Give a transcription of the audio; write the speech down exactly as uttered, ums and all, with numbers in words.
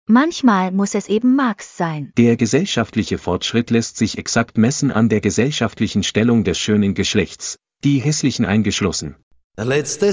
Manchmal muss es eben Marx sein. Der gesellschaftliche Fortschritt lässt sich exakt messen an der gesellschaftlichen Stellung des schönen Geschlechts, die hässlichen eingeschlossen. Letzte